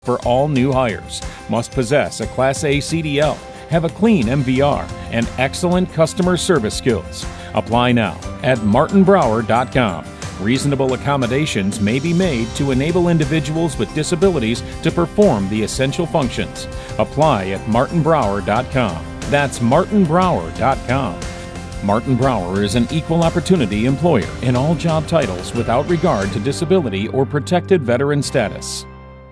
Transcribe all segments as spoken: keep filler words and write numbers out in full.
for all new hires. Must possess a Class A C D L, have a clean M V R, and excellent customer service skills. Apply now at martin brower dot com. Reasonable accommodations may be made to enable individuals with disabilities to perform the essential functions. Apply at martin brower dot com. That's martin brower dot com. Martin Brower is an equal opportunity employer in all job titles without regard to disability or protected veteran status.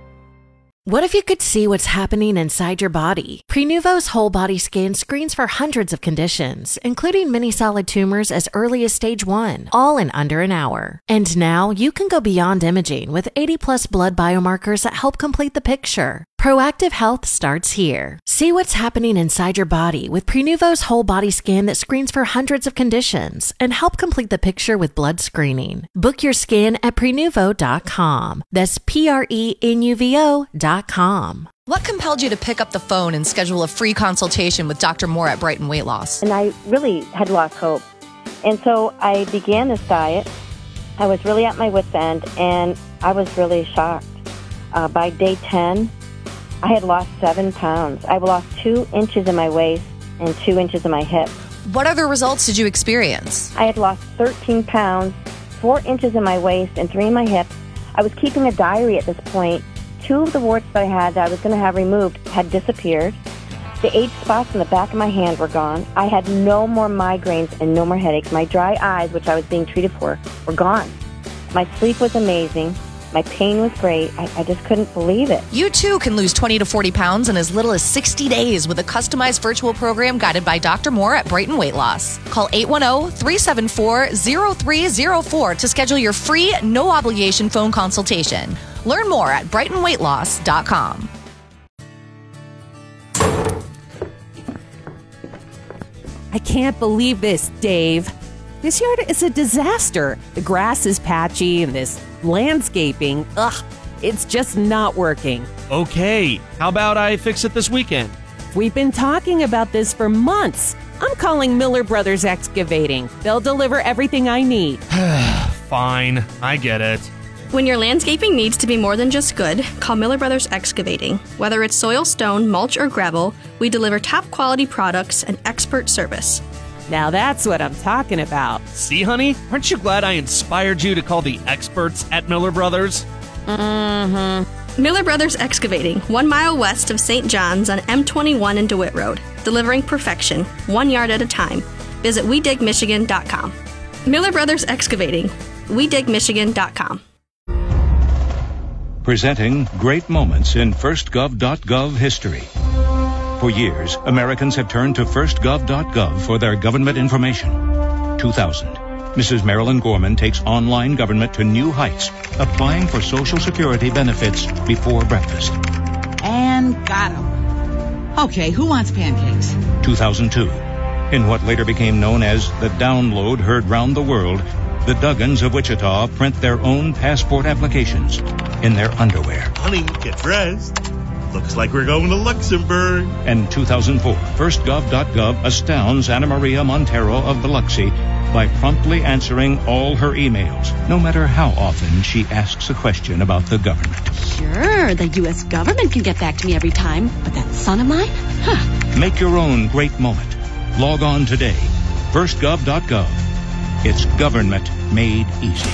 What if you could see what's happening inside your body? Prenuvo's whole body scan screens for hundreds of conditions, including many solid tumors as early as stage one, all in under an hour. And now you can go beyond imaging with eighty plus blood biomarkers that help complete the picture. Proactive health starts here. See what's happening inside your body with Prenuvo's whole body scan that screens for hundreds of conditions and help complete the picture with blood screening. Book your scan at prenuvo dot com. That's P R E N U V O dot com. What compelled you to pick up the phone and schedule a free consultation with Doctor Moore at Brighton Weight Loss? And I really had lost hope. And so I began this diet. I was really at my wit's end, and I was really shocked. Uh, by day ten, I had lost seven pounds. I lost two inches in my waist and two inches in my hip. What other results did you experience? I had lost thirteen pounds, four inches in my waist, and three in my hip. I was keeping a diary at this point. Two of the warts that I had that I was going to have removed had disappeared. The eight spots in the back of my hand were gone. I had no more migraines and no more headaches. My dry eyes, which I was being treated for, were gone. My sleep was amazing. My pain was great. I, I just couldn't believe it. You too can lose twenty to forty pounds in as little as sixty days with a customized virtual program guided by Doctor Moore at Brighton Weight Loss. Call eight one zero, three seven four, zero three zero four to schedule your free, no-obligation phone consultation. Learn more at brighton weight loss dot com. I can't believe this, Dave. This yard is a disaster. The grass is patchy and this landscaping, ugh, it's just not working. Okay, how about I fix it this weekend? We've been talking about this for months. I'm calling Miller Brothers Excavating. They'll deliver everything I need. Fine, I get it. When your landscaping needs to be more than just good, call Miller Brothers Excavating. Whether it's soil, stone, mulch, or gravel, we deliver top quality products and expert service. Now that's what I'm talking about. See, honey? Aren't you glad I inspired you to call the experts at Miller Brothers? Mm-hmm. Miller Brothers Excavating, one mile west of Saint John's on M twenty-one and DeWitt Road. Delivering perfection, one yard at a time. Visit we dig michigan dot com. Miller Brothers Excavating, we dig michigan dot com. Presenting great moments in first gov dot gov history. For years, Americans have turned to first gov dot gov for their government information. two thousand. Missus Marilyn Gorman takes online government to new heights, applying for Social Security benefits before breakfast. And got 'em. Okay, who wants pancakes? two thousand two. In what later became known as the download heard round the world, the Duggans of Wichita print their own passport applications in their underwear. Honey, get dressed. Looks like we're going to Luxembourg. And two thousand four, first gov dot gov astounds Anna Maria Montero of Biloxi by promptly answering all her emails, no matter how often she asks a question about the government. Sure, the U S government can get back to me every time, but that son of mine? Huh. Make your own great moment. Log on today. first gov dot gov. It's government made easy.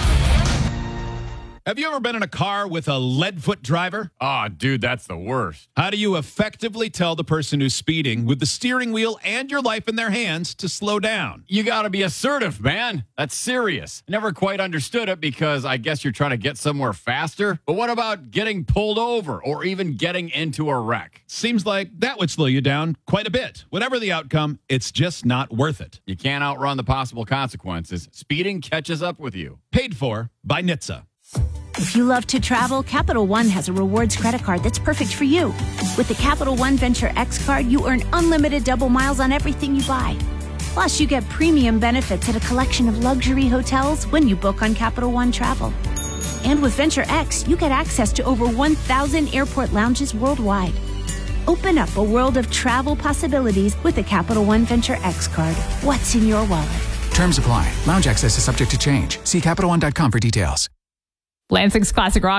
Have you ever been in a car with a lead-foot driver? Oh, dude, that's the worst. How do you effectively tell the person who's speeding with the steering wheel and your life in their hands to slow down? You got to be assertive, man. That's serious. Never quite understood it because I guess you're trying to get somewhere faster. But what about getting pulled over or even getting into a wreck? Seems like that would slow you down quite a bit. Whatever the outcome, it's just not worth it. You can't outrun the possible consequences. Speeding catches up with you. Paid for by N H T S A. If you love to travel, Capital One has a rewards credit card that's perfect for you. With the Capital One Venture X card, you earn unlimited double miles on everything you buy. Plus, you get premium benefits at a collection of luxury hotels when you book on Capital One Travel. And with Venture X, you get access to over one thousand airport lounges worldwide. Open up a world of travel possibilities with the Capital One Venture X card. What's in your wallet? Terms apply. Lounge access is subject to change. See Capital One dot com for details. Lansing's Classic Rock